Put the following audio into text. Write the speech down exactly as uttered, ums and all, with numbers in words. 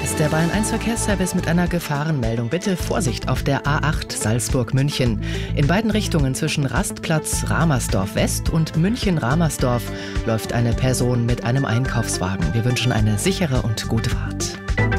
ist der Bayern eins Verkehrsservice mit einer Gefahrenmeldung. Bitte Vorsicht auf der A acht Salzburg-München. In beiden Richtungen zwischen Rastplatz Ramersdorf West und München-Ramersdorf läuft eine Person mit einem Einkaufswagen. Wir wünschen eine sichere und gute Fahrt.